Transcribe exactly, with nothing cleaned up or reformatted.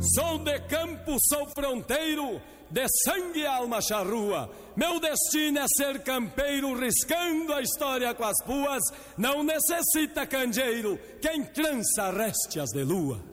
Sou de campo, sou fronteiro, de sangue e alma charrua. Meu destino é ser campeiro, riscando a história com as puas. Não necessita candeeiro quem trança réstias de lua.